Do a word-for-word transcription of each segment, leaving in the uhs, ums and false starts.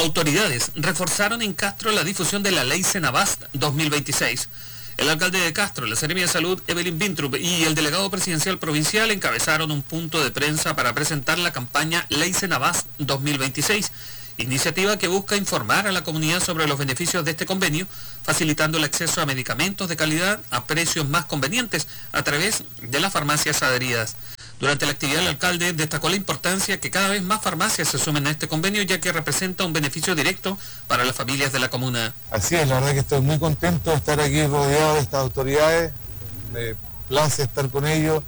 Autoridades reforzaron en Castro la difusión de la Ley Senabast dos mil veintiséis. El alcalde de Castro, la Seremi de Salud, Evelyn Bintrup, y el delegado presidencial provincial encabezaron un punto de prensa para presentar la campaña Ley Senabast dos mil veintiséis, iniciativa que busca informar a la comunidad sobre los beneficios de este convenio, facilitando el acceso a medicamentos de calidad a precios más convenientes a través de las farmacias adheridas. Durante la actividad, el alcalde destacó la importancia que cada vez más farmacias se sumen a este convenio, ya que representa un beneficio directo para las familias de la comuna. Así es, la verdad que estoy muy contento de estar aquí rodeado de estas autoridades, me place estar con ellos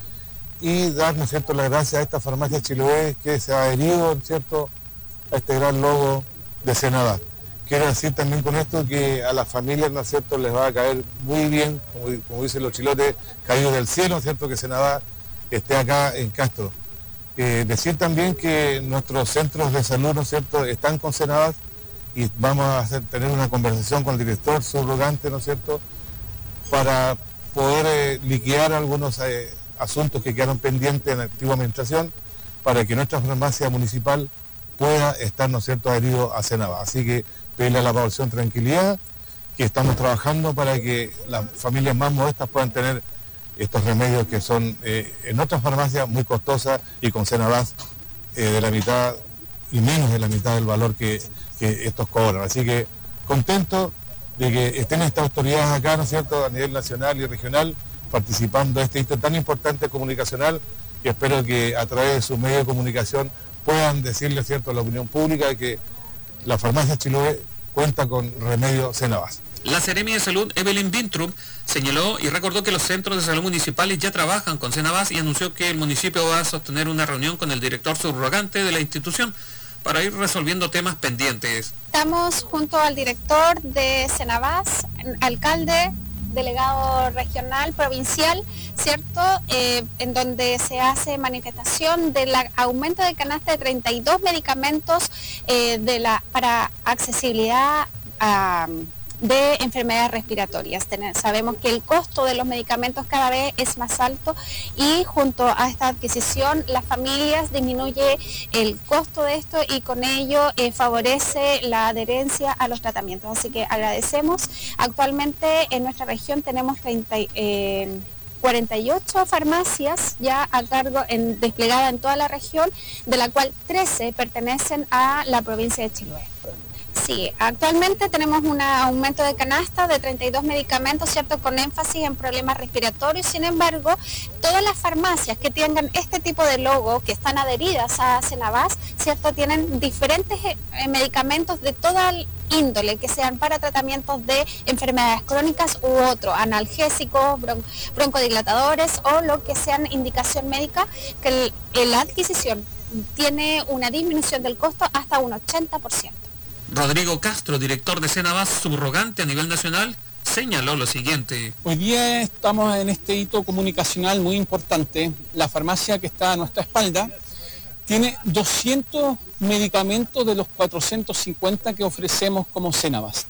y dar, ¿no es cierto?, las gracias a esta farmacia Chiloé que se ha adherido, ¿no es cierto?, a este gran logo de Senabast. Quiero decir también con esto que a las familias, ¿no es cierto?, les va a caer muy bien, como, como dicen los chilotes, caídos del cielo, ¿no es cierto?, que Senabast esté acá en Castro. Eh, decir también que nuestros centros de salud, ¿no es cierto?, están con Senabast y vamos a hacer, tener una conversación con el director subrogante, ¿no es cierto?, para poder eh, liquidar algunos eh, asuntos que quedaron pendientes en la antigua administración para que nuestra farmacia municipal pueda estar, ¿no es cierto?, adherido a Senabast. Así que pedirle a la población tranquilidad, que estamos trabajando para que las familias más modestas puedan tener estos remedios que son eh, en otras farmacias muy costosas y con Senabast eh, de la mitad y menos de la mitad del valor que, que estos cobran. Así que contento de que estén estas autoridades acá, ¿no es cierto?, a nivel nacional y regional, participando de este hito tan importante comunicacional, y espero que a través de sus medios de comunicación puedan decirle, ¿cierto?, a la opinión pública que la farmacia Chiloé cuenta con remedio Senabast. La Seremi de Salud, Evelyn Bintrup, señaló y recordó que los centros de salud municipales ya trabajan con Senabast y anunció que el municipio va a sostener una reunión con el director subrogante de la institución para ir resolviendo temas pendientes. Estamos junto al director de Senabast, alcalde, delegado regional, provincial, ¿cierto?, eh, en donde se hace manifestación del aumento de canasta de treinta y dos medicamentos eh, de la, para accesibilidad a... de enfermedades respiratorias. Sabemos que el costo de los medicamentos cada vez es más alto y junto a esta adquisición las familias disminuye el costo de esto y con ello eh, favorece la adherencia a los tratamientos. Así que agradecemos. Actualmente en nuestra región tenemos treinta, eh, cuarenta y ocho farmacias ya a cargo, en, desplegada en toda la región, de la cual trece pertenecen a la provincia de Chiloé. Sí, actualmente tenemos un aumento de canasta de treinta y dos medicamentos, ¿cierto?, con énfasis en problemas respiratorios. Sin embargo, todas las farmacias que tengan este tipo de logo, que están adheridas a Senabast, ¿cierto?, tienen diferentes eh, medicamentos de toda índole, que sean para tratamientos de enfermedades crónicas u otro, analgésicos, bron broncodilatadores o lo que sean indicación médica, que el, el la adquisición tiene una disminución del costo hasta un ochenta por ciento. Rodrigo Castro, director de Senabast subrogante a nivel nacional, señaló lo siguiente. Hoy día estamos en este hito comunicacional muy importante. La farmacia que está a nuestra espalda tiene doscientos medicamentos de los cuatrocientos cincuenta que ofrecemos como Senabast.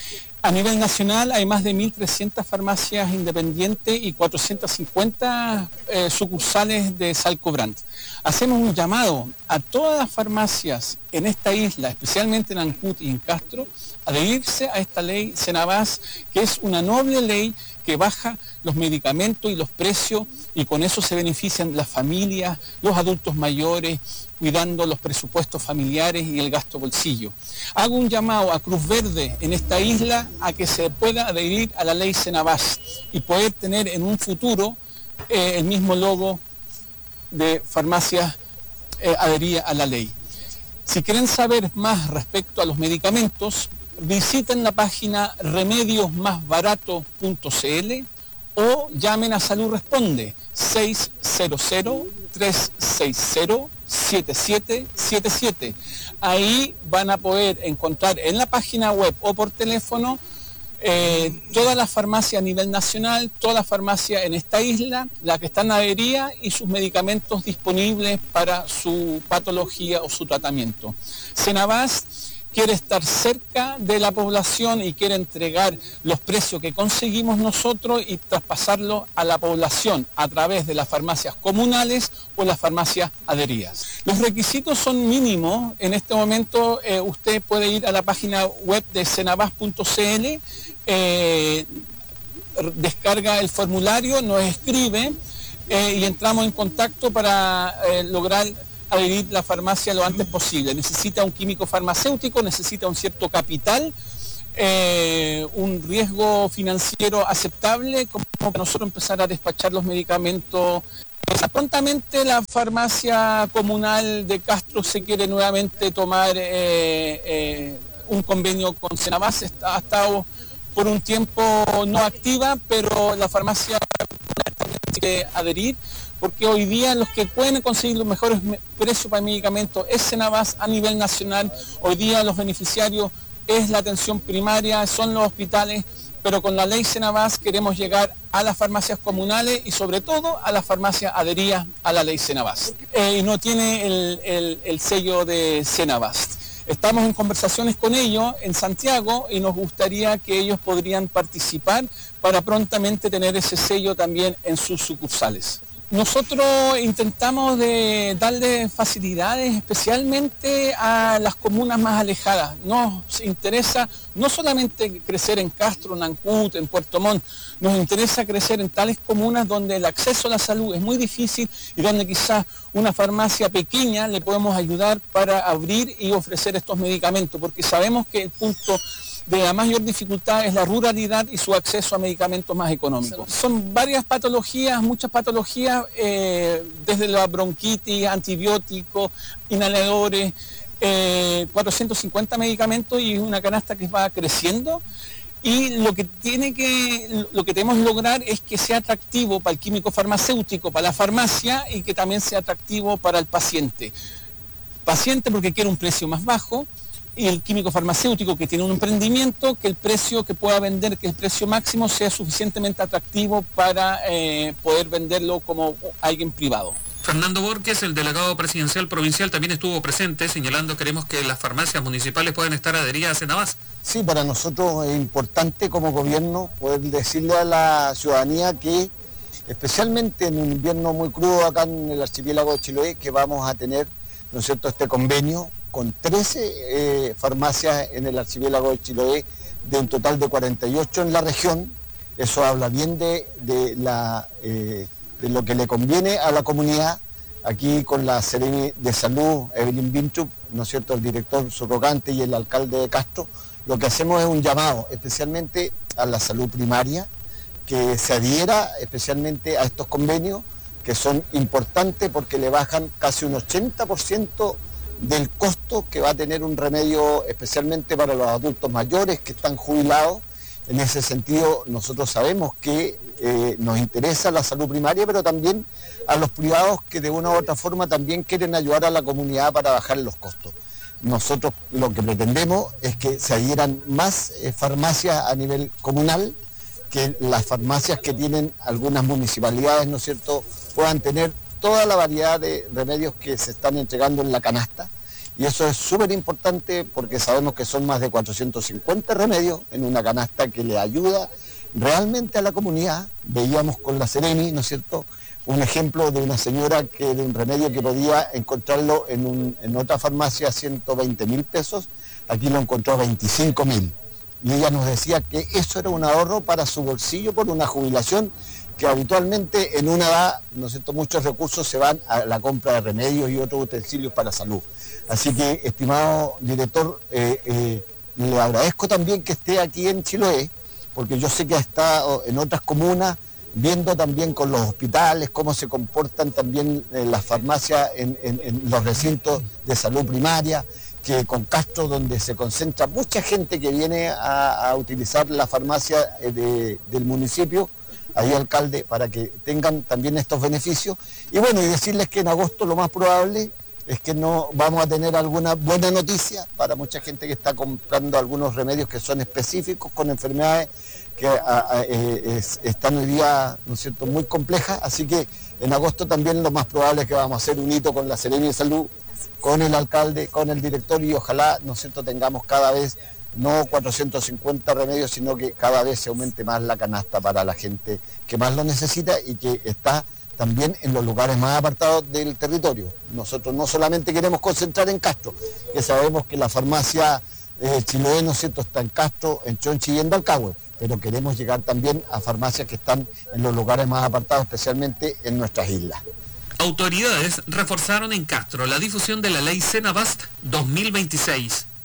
A nivel nacional hay más de mil trescientas farmacias independientes y cuatrocientas cincuenta eh, sucursales de Salcobrand. Hacemos un llamado a todas las farmacias en esta isla, especialmente en Ancud y en Castro, a adherirse a esta ley Senabast, que es una noble ley que baja los medicamentos y los precios, y con eso se benefician las familias, los adultos mayores, cuidando los presupuestos familiares y el gasto bolsillo. Hago un llamado a Cruz Verde en esta isla a que se pueda adherir a la ley Senabast y poder tener en un futuro eh, el mismo logo de farmacias eh, adherida a la ley. Si quieren saber más respecto a los medicamentos, visiten la página remedios más barato punto c l o llamen a Salud Responde seis cero cero, tres seis cero, siete siete siete siete. Ahí van a poder encontrar en la página web o por teléfono eh, todas las farmacias a nivel nacional, todas las farmacias en esta isla, las que están adheridas y sus medicamentos disponibles para su patología o su tratamiento. Senabast, quiere estar cerca de la población y quiere entregar los precios que conseguimos nosotros y traspasarlo a la población a través de las farmacias comunales o las farmacias adheridas. Los requisitos son mínimos. En este momento eh, usted puede ir a la página web de cenabas punto c l, eh, descarga el formulario, nos escribe eh, y entramos en contacto para eh, lograr adherir la farmacia lo antes posible. Necesita un químico farmacéutico, necesita un cierto capital, eh, un riesgo financiero aceptable como para nosotros empezar a despachar los medicamentos. Prontamente la farmacia comunal de Castro se quiere nuevamente tomar eh, eh, un convenio con Cenabas. Ha estado por un tiempo no activa, pero la farmacia tiene que adherir, porque hoy día los que pueden conseguir los mejores precios para el medicamento es Cenabas a nivel nacional. Hoy día los beneficiarios es la atención primaria, son los hospitales, pero con la ley Cenabas queremos llegar a las farmacias comunales y sobre todo a las farmacias adheridas a la ley Cenabas. Eh, y no tiene el, el, el sello de Cenabas. Estamos en conversaciones con ellos en Santiago y nos gustaría que ellos podrían participar para prontamente tener ese sello también en sus sucursales. Nosotros intentamos de darle facilidades especialmente a las comunas más alejadas. Nos interesa no solamente crecer en Castro, en Nancut, en Puerto Montt, nos interesa crecer en tales comunas donde el acceso a la salud es muy difícil y donde quizás una farmacia pequeña le podemos ayudar para abrir y ofrecer estos medicamentos, porque sabemos que el punto de la mayor dificultad es la ruralidad y su acceso a medicamentos más económicos. Son varias patologías, muchas patologías, eh, desde la bronquitis, antibióticos, inhaladores, eh, cuatrocientos cincuenta medicamentos y una canasta que va creciendo. Y lo que tiene que, lo que tenemos que lograr es que sea atractivo para el químico farmacéutico, para la farmacia, y que también sea atractivo para el paciente. Paciente porque quiere un precio más bajo, y el químico farmacéutico que tiene un emprendimiento, que el precio que pueda vender, que el precio máximo sea suficientemente atractivo para eh, poder venderlo como alguien privado. Fernando Borges, el delegado presidencial provincial, también estuvo presente, señalando: queremos que las farmacias municipales puedan estar adheridas a Cenabas. Sí, para nosotros es importante como gobierno poder decirle a la ciudadanía que, especialmente en un invierno muy crudo acá en el archipiélago de Chiloé, que vamos a tener, ¿no es cierto?, este convenio con trece eh, farmacias en el archipiélago de Chiloé, de un total de cuarenta y ocho en la región. Eso habla bien de, de, la, eh, de lo que le conviene a la comunidad. Aquí con la Seremi de Salud, Evelyn Bintrup, ¿no es cierto?, el director subrogante y el alcalde de Castro, lo que hacemos es un llamado especialmente a la salud primaria, que se adhiera especialmente a estos convenios, que son importantes porque le bajan casi un ochenta por ciento del costo que va a tener un remedio, especialmente para los adultos mayores que están jubilados. En ese sentido, nosotros sabemos que eh, nos interesa la salud primaria, pero también a los privados que de una u otra forma también quieren ayudar a la comunidad para bajar los costos. Nosotros lo que pretendemos es que se adhieran más eh, farmacias a nivel comunal, que las farmacias que tienen algunas municipalidades, ¿no es cierto?, puedan tener toda la variedad de remedios que se están entregando en la canasta. Y eso es súper importante porque sabemos que son más de cuatrocientos cincuenta remedios en una canasta que le ayuda realmente a la comunidad. Veíamos con la Seremi, ¿no es cierto?, un ejemplo de una señora que de un remedio que podía encontrarlo en, un, en otra farmacia a ciento veinte mil pesos, aquí lo encontró a veinticinco mil. Y ella nos decía que eso era un ahorro para su bolsillo por una jubilación, que habitualmente en una edad, ¿no es cierto?, muchos recursos se van a la compra de remedios y otros utensilios para la salud. Así que, estimado director, eh, eh, le agradezco también que esté aquí en Chiloé, porque yo sé que ha estado en otras comunas, viendo también con los hospitales cómo se comportan también eh, las farmacias en, en, en los recintos de salud primaria, que con Castro, donde se concentra mucha gente que viene a, a utilizar la farmacia de, del municipio, ahí alcalde, para que tengan también estos beneficios. Y bueno, y decirles que en agosto lo más probable es que no vamos a tener alguna buena noticia para mucha gente que está comprando algunos remedios que son específicos con enfermedades que a, a, eh, es, están hoy día, ¿no es cierto?, muy complejas. Así que en agosto también lo más probable es que vamos a hacer un hito con la Seremi de Salud, con el alcalde, con el director y ojalá, ¿no es cierto?, tengamos cada vez no cuatrocientos cincuenta remedios, sino que cada vez se aumente más la canasta para la gente que más lo necesita y que está también en los lugares más apartados del territorio. Nosotros no solamente queremos concentrar en Castro, que sabemos que la farmacia eh, Chiloé, ¿no es cierto?, está en Castro, en Chonchi y en Dalcahue, pero queremos llegar también a farmacias que están en los lugares más apartados, especialmente en nuestras islas. Autoridades reforzaron en Castro la difusión de la ley Senabast dos mil veintiséis.